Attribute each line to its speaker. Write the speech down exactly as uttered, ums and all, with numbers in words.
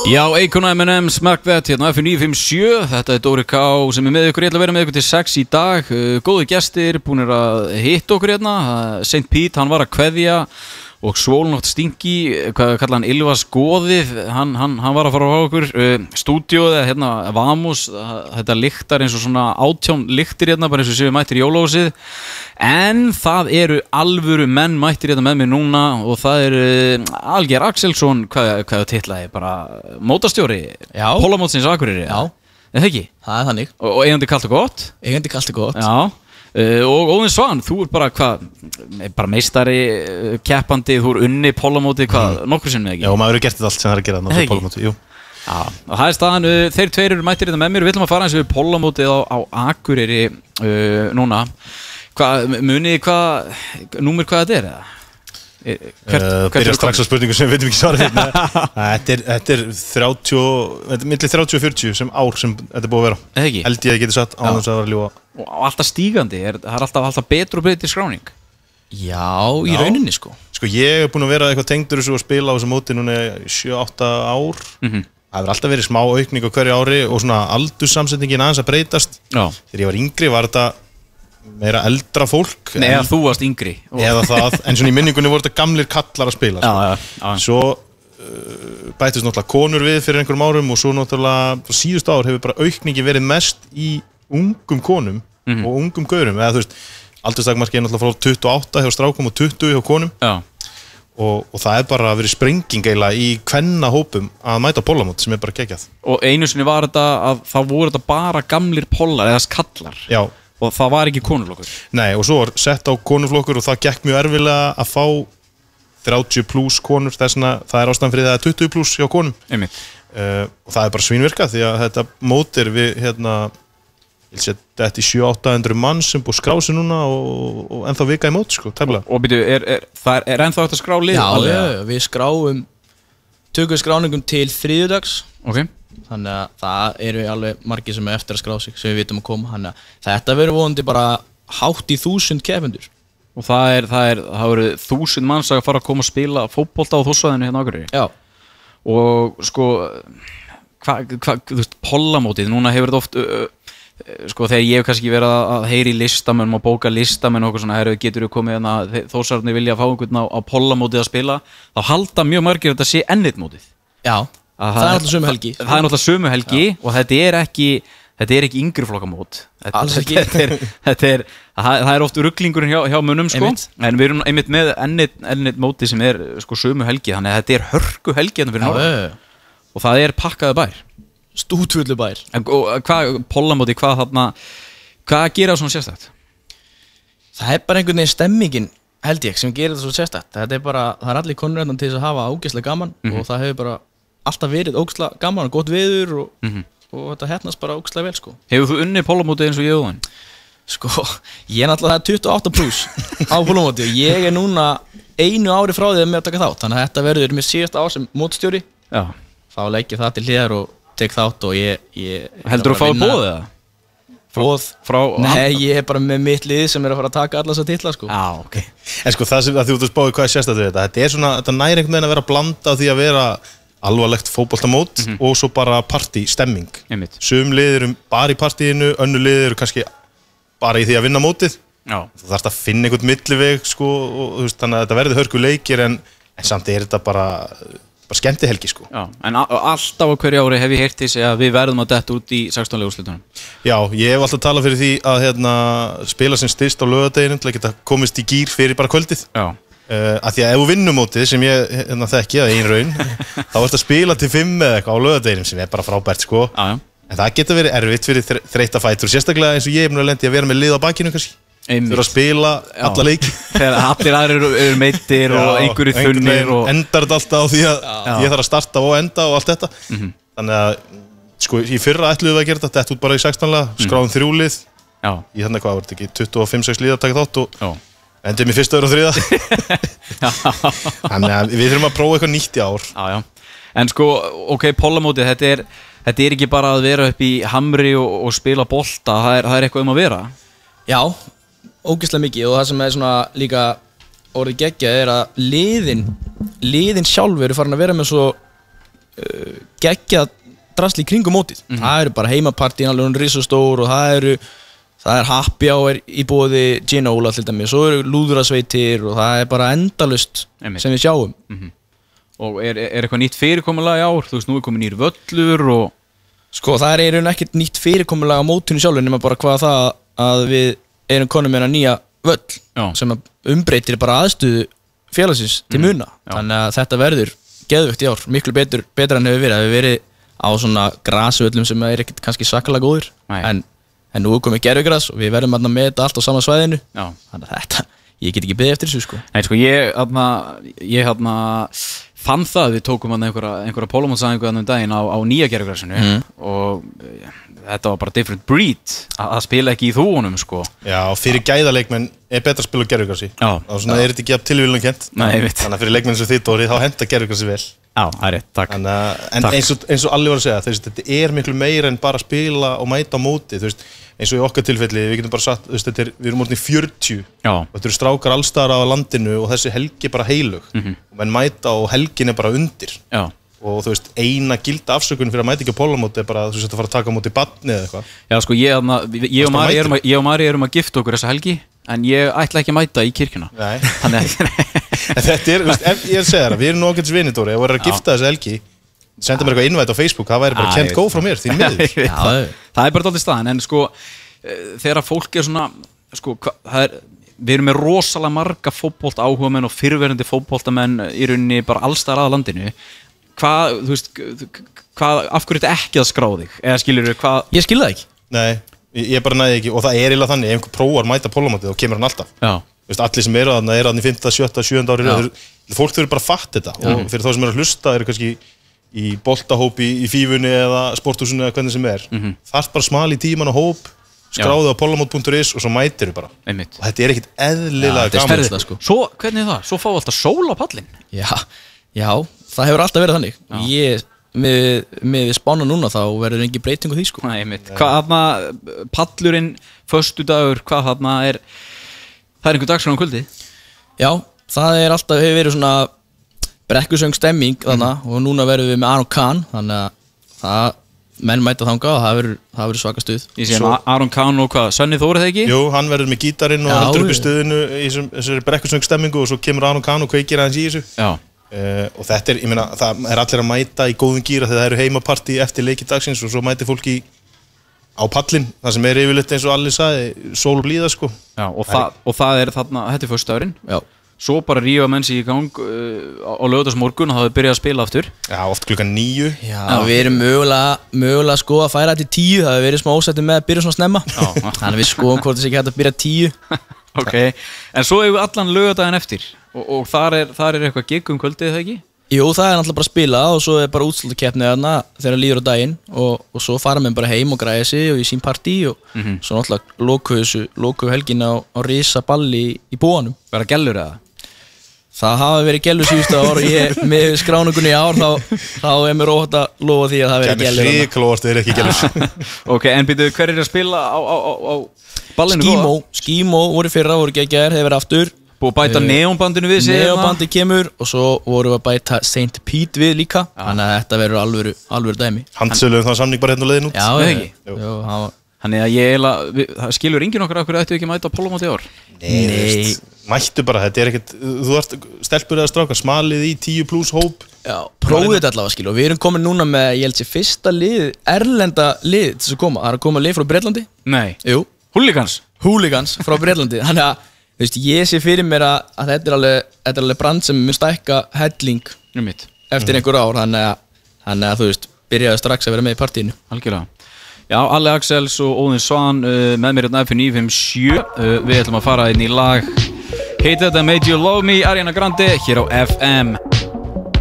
Speaker 1: Já, Eikon M and M's Smackvet hérna F níu fimm sjö. Þetta er Dóri K sem er með ykkur. Ég ætla að vera með ykkur til sex í dag. Góði gestir, búinir að hitta okkur hérna. Saint Pete, hann var að kveðja og Svólnótt Stingi, hvað kallar hann, Ylva Skoðið, hann, hann, hann var að fara á okkur. Stúdíóið, hérna, Vamos, þetta lyktar eins og svona átján lyktir hérna, bara eins og séu mættir í jólahúsið. En það eru alvöru menn mættir hérna með mér núna og það er Alger Axelsson, hvað, hvað titlaði, bara mótastjóri, Pólamótsins Akureyri.
Speaker 2: Já.
Speaker 1: Er það ekki?
Speaker 2: Það er þannig.
Speaker 1: Og, og eigandi kalt og gott?
Speaker 2: Eigandi kalt og gott.
Speaker 1: Já. Uh, og Óðinn Svan, þú er bara hvað, bara meistari, uh, keppandi, þú er unni Pólamóti, hvað, mm. nokkur sinnum ekki?
Speaker 3: Já, maður hefur gert þetta allt sem það er að gera náttúrulega Pólamóti, jú.
Speaker 1: Já, og það er staðan, uh, þeir tveir eru mættir þetta með mér, við ætlum að fara eins við Pólamótið á, á Akureyri uh, núna. Hvað, munið hvað, númer hvað þetta er, eða?
Speaker 3: Hvert, uh, byrja strax á spurningu sem við veitum ekki svarið. Þetta er, þetta er þrjátíu, þetta er milli þrjátíu og fjörutíu sem ár sem þetta er búið að vera.
Speaker 1: Eða ekki?
Speaker 3: Held ég að geti satt á þess að vera að ljúga.
Speaker 1: Og alltaf stígandi, er, það er alltaf, alltaf betur og betur skráning.
Speaker 2: Já, í rauninni sko.
Speaker 3: Sko ég hef búin að vera eitthvað tengdur þessu og spila á þessu móti núna sjö átta ár. Mm-hmm. Það hefur alltaf verið smá aukning á hverju ári og svona aldurssamsetningin aðeins að breytast. Já. Þegar ég var yngri var þetta meira eldra fólk.
Speaker 1: Nei, eða þú varst yngri.
Speaker 3: Eða það, en svona í minningunni voru þetta gamlir kallar að spila.
Speaker 1: Já, já, já.
Speaker 3: Svo uh, bættist náttúrulega konur við fyrir einhverjum árum og svo náttúrulega síðustu ár hefur bara aukningi verið mest í ungum konum mm-hmm. og ungum gaurum. Eða þú veist, aldurstakmarki er náttúrulega frá tuttugu og átta hjá strákum og tuttugu hjá konum. Já. Og, og það er bara verið sprenging eiginlega í kvennahópum að mæta Pólamót sem er bara geggjað. Og
Speaker 1: einu sinni var þetta að það voru þetta bara gamlir pollar eða skallar.
Speaker 3: Já.
Speaker 1: Og það var ekki konuflokkur?
Speaker 3: Nei, og svo var sett á konuflokkur og það gekk mjög erfilega að fá þrjátíu pluss konur, þess vegna það er ástæðan fyrir það að tuttugu pluss hjá konum. Einmitt. Uh, og það er bara svínvirka því að þetta mót er við, hérna, ég sé þetta í sjö átta hundruð mann sem búið skrási núna og, og ennþá vika í mót, sko, tefnilega.
Speaker 1: Og byrju, er, er, er, er ennþá þetta skrá lið?
Speaker 2: Já, já, við skráum, tökum við skráningum til þriðjudags. Ok. Þannig að það eru alveg margir sem er eftir að skrá sig sem við vitum að koma, þannig að þetta verður vonandi bara hátt í þúsund keppendur.
Speaker 1: Og það er, það er, það verður þúsund manns að fara að koma að spila fótbolta á Þórssvæðinu hérna á Akureyri. Já. Og sko, hvað, hva, þú veist, Pólamótið, núna hefur þetta oft, uh, sko þegar ég hef kannski verið að heyri listamenn og bóka listamenn og okkur svona, herru, getur við komið hérna, Þórssararnir vilja fá einhvern á, á Pólamótið að spila, þá halda mjög margir þetta sé ennið mótið. Já.
Speaker 2: Það, það er náttúrulega sömu helgi.
Speaker 1: Það er náttúrulega sömu helgi Já. Og þetta er ekki, þetta er ekki yngri flokkamót.
Speaker 2: Alls ekki.
Speaker 1: Þetta er, þetta er, það, það er oft ruglingurinn hjá, hjá munum sko. Einmitt. En við erum einmitt með ennit, ennit móti sem er sko sömu helgi. Þannig að þetta er hörku helgi hérna fyrir norðan. Og það er pakkaðu bær.
Speaker 2: Stútfullu bær.
Speaker 1: En hvað, Pólamóti, hvað þarna, hvað gerir það svona sérstætt?
Speaker 2: Það er bara einhvern veginn stemmingin, held ég, sem gerir það svo sérstætt. Þetta er bara, það er allir konurrættan til þess að hafa ágæslega gaman mm-hmm. og það hefur bara alltaf verið ógeðslega gaman og gott veður og, mm-hmm. og þetta hefnast bara ógeðslega vel sko.
Speaker 1: Hefur þú unnið Pólamótið eins og ég og hann?
Speaker 2: Sko, ég er náttúrulega tuttugu og átta pluss á Pólamótið og ég er núna einu ári frá því með að taka þátt, þannig að þetta verður mér síðasta ár sem mótstjóri. Já. Þá legg ég það til hliðar og tek þátt og ég... ég
Speaker 1: Heldur þú að fá bóðið það?
Speaker 2: Bóð? Frá... Nei, ég er bara með mitt lið sem er að fara að taka alla þessa titla sko.
Speaker 1: Já, ok.
Speaker 3: En sko það sem að þú ert að spáði hvað er sérstætt við þetta, þetta er svona, þetta næri einhvern veginn að vera blanda á því að vera alvarlegt fótboltamót mm-hmm. og svo bara partystemming. Sum lið eru bara í partíinu, önnur lið eru kannski bara í því að vinna mótið. Já. Þú þarfst að finna einhvern milliveg sko, og þú veist, þannig að þetta verður hörku leikir en, en samt er þetta bara, bara skemmtihelgi sko.
Speaker 1: Já, en alltaf á hverju ári hef ég heyrt því að við verðum að detta út í sextán liða úrslitunum.
Speaker 3: Já, ég hef alltaf talað fyrir því að hérna, spila sem styrst á laugardeginum til að geta komist í gír fyrir bara kvöldið. Já. Uh, að því að ef þú vinnur mótið sem ég hérna, þekki að ein raun þá ertu að spila til fimm eða eitthvað á laugardeginum sem er bara frábært sko. Já, já. En það getur verið erfitt fyrir þreytta fætur sérstaklega eins og ég er mjög lendi að vera með lið á bakinu kannski fyrir að spila já. Alla leiki
Speaker 1: þegar allir aðrir eru, eru meittir og einhverju þunnir og...
Speaker 3: endar þetta alltaf á því að já. Ég þarf að starta og enda og allt þetta mm-hmm. þannig að sko í fyrra ætluðu við að gera þetta þetta út bara í sextánlega skráðum mm. þrjúlið í þannig hvað var þetta ekki tuttugu og fimm sex lið að taka þátt og já. Endið mér fyrsta öðru og þriða. Þannig að við þurfum að prófa eitthvað nýtt í ár.
Speaker 1: Já, já. En sko, ok, Pólamótið, þetta er, þetta er ekki bara að vera upp í hamri og, og spila bolta, það er, það er eitthvað um að vera.
Speaker 2: Já, ógeðslega mikið og það sem er svona líka orðið geggjað er að liðin, liðin sjálf eru farin að vera með svo uh, geggjað drasli í kringum mótið. Mm -hmm. Það eru bara heimapartíin alveg hún risastór og það eru það er happy hour í boði Ginola til dæmis, svo eru lúðrasveitir og það er bara endalaust sem við sjáum.
Speaker 1: Mm -hmm. Og er, er eitthvað nýtt fyrirkomulag í ár? Þú veist, nú er komið nýr völlur og...
Speaker 2: Sko, það er einhvern ekkert nýtt fyrirkomulag á mótinu sjálfur nema bara hvað það að við erum konum með nýja völl Já. Sem umbreytir bara aðstöðu félagsins til muna. Mm. Þannig að þetta verður geðvögt í ár, miklu betur, betur en hefur verið. Það hefur verið á svona grasvöllum sem er ekkert kannski svakalega góður en, en nú er komið gervigras og við verðum að með þetta allt á sama svæðinu. Já. Þannig að þetta, ég get ekki beðið eftir þessu sko.
Speaker 1: Nei sko, ég hérna, ég hérna fann það, við tókum hann einhverja, einhverja pólumótsæðingu þannig um daginn á, á nýja gervigrasinu mm. og ja, þetta var bara different breed að spila ekki í þúunum sko.
Speaker 3: Já, fyrir gæðaleikmenn er betra að spila á gervigrasi og svona er þetta ekki af tilvílunum kent. Þannig að fyrir leikmenn sem þitt orðið þá henda gervigrasi vel.
Speaker 1: Já, það er rétt, takk.
Speaker 3: En, en takk. Eins, og, eins og allir var að segja, veist, þetta er miklu meira en bara að spila og mæta á móti, þú veist, eins og í okkar tilfelli, við getum bara sagt, veist, þetta er, við erum orðin í fjörutíu Já. Og þetta eru strákar allstaðar á landinu og þessi helgi er bara heilug mm -hmm. og menn mæta og helgin er bara undir. Já. Og þú veist, eina gilda afsökun fyrir að mæta ekki á pólamóti er bara þú veist að fara að taka á móti barni eða eitthvað.
Speaker 1: Já, sko, ég, ég, og Mari erum, ég og Mari erum að gifta okkur þessa helgi en ég ætla ekki að mæta í kirkjuna. Nei. Þannig
Speaker 3: að þetta er, veist, ef ég er að segja það, við erum nú ágætis vinir, Dóri, ef við erum að gifta þessa helgi senda mér eitthvað innvætt á Facebook, það væri bara kent góð frá mér, því miður.
Speaker 1: Það er bara dálítið staðan, en sko þegar fólk er svona sko, það er, við erum með rosalega marga fótbolt áhugamenn og fyrrverandi fótboltamenn í rauninni bara allstaðar að landinu. Hvað, þú veist, hvað, af hverju þetta ekki að skrá þig? Eða skilur þú, hvað?
Speaker 2: Ég skil það ekki.
Speaker 3: Nei, ég bara næði ekki, og það er eiginlega þannig, ef einhver prófar mæta pólamótið, þá kemur hann alltaf. Já. Þú veist, allir sem eru að það, eru að það í fimmta, sjötta, sjöunda ári, fólk þurfi bara að fatta þetta. Já. Og fyrir þá sem eru að hlusta, eru kannski í boltahópi, í fífunni eða sporthúsinu eða hvernig sem er. Mm -hmm. Þarf bara smali tíman og hóp, skráðu á pólamót punktur is og svo mætir þú bara.
Speaker 1: Einmitt.
Speaker 3: Og þetta er ekkit eðlilega gaman.
Speaker 1: Það, sko. Svo, hvernig er það? Svo fá alltaf sól á pallin?
Speaker 2: Já, já. Það hefur alltaf verið þannig. Ég, með, með við spána núna þá verður engin breyting á því sko.
Speaker 1: Nei, mitt. Hvað þarna, pallurinn, föstudagur, hvað þarna er, það er einhver dagskrá á kvöldi?
Speaker 2: Já, það er alltaf, hefur verið svona brekkusöng stemming þarna mm. og núna verðum við með Aron Kahn, þannig að það, menn mæta þangað og það verður, það verður svaka stuð.
Speaker 1: Ég sé Svo... Aron Kahn og hvað, Svenni Þór það ekki?
Speaker 3: Jú, hann verður með gítarinn og Já, heldur upp í stuðinu í þessari brekkusöng stemmingu og svo kemur Aron Kahn og kveikir aðeins í þessu. Já. Uh, og þetta er, ég meina, það er allir að mæta í góðum gýra þegar það eru heimapartí eftir leiki dagsins og svo mæti fólki á pallin, það sem er yfirleitt eins og allir sagði, sól og blíða sko.
Speaker 1: Já, og, það, og það er þarna, þetta er föstudagurinn. Já. Svo bara rífa menn sig í gang uh, á laugardagsmorgun og það hefur byrjað að spila aftur.
Speaker 3: Já, oft klukkan níu.
Speaker 2: Já, Já. Við erum mögulega, mögulega sko að færa til tíu, það hefur verið smá ósættum með að byrja svona snemma. Já. Þannig við skoðum hvort það sé ekki hægt að byrja tíu.
Speaker 1: Ok, en svo hefur allan laugardaginn eftir og, og þar er, þar er eitthvað gig um kvöldið, eða ekki?
Speaker 2: Jú, það er náttúrulega bara að spila og svo er bara útslutakeppni þarna þegar líður á daginn og, og svo fara menn bara heim og græða sig og í sín partí og mm -hmm. svo náttúrulega lokuðu þessu, lokuðu helgin á, á risa balli í búanum.
Speaker 1: Verða gellur eða?
Speaker 2: Það hafa verið gellur síðustu ár og ég, með skráningunni í ár þá, þá er mér óhætt að lofa því að það verið gellur.
Speaker 3: Kennir hrikalóvart, það er ekki gellur.
Speaker 1: Ok, en byrju, hver er að spila á, á, á, á ballinu?
Speaker 2: Skímó, Skímó voru fyrra, voru geggjaðir, hefur verið aftur.
Speaker 1: Búið að bæta uh, neonbandinu við sig.
Speaker 2: Neonbandi kemur og svo voru við að bæta Saint Pete við líka. Já. Þannig að þetta verður alvöru, alvöru dæmi.
Speaker 3: Handsöluðum það samning bara hérna og leiðin út.
Speaker 2: Já,
Speaker 1: það ekki. Þannig að ég eiginlega, það skilur enginn okkar af hverju ættu ekki að mæta á pólamóti í ár.
Speaker 3: Nei, Nei. Mættu bara, þetta er ekkert, þú ert stelpur eða strákar, smalið í tíu pluss hóp.
Speaker 2: Já, prófið þetta allavega skilu og við erum komin núna með, ég held sér, fyrsta lið, erlenda lið til þess að koma. Það er að koma lið frá Bretlandi.
Speaker 1: Nei.
Speaker 2: Jú.
Speaker 1: Hooligans.
Speaker 2: Hooligans frá Bretlandi. Þannig að, þú veist, ég sé fyrir mér að, að þetta er alveg, þetta er alveg brand sem mun stækka helling eftir einhver ár. Þannig að, þannig að, þú veist, byrjaði strax að vera með í partíinu.
Speaker 1: Algjörlega. Já, Alli Axels og Óðinn Svan uh, með mér hérna F níu fimm sjö. Uh, við ætlum að fara inn í lag Hate That I Made You Love Me, Ariana Grande, hér á F M.